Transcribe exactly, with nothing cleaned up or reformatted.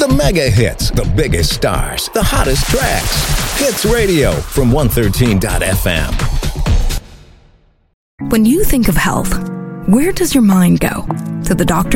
The mega hits, the biggest stars, the hottest tracks. Hits Radio from one thirteen dot f m. When you think of health, where does your mind go? To the doctor?